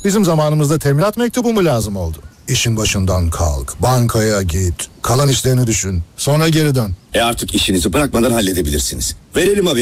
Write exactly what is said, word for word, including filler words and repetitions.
Bizim zamanımızda teminat mektubu mu lazım oldu? İşin başından kalk, bankaya git, kalan işlerini düşün, sonra geri dön. E artık işinizi bırakmadan halledebilirsiniz. Verelim abi.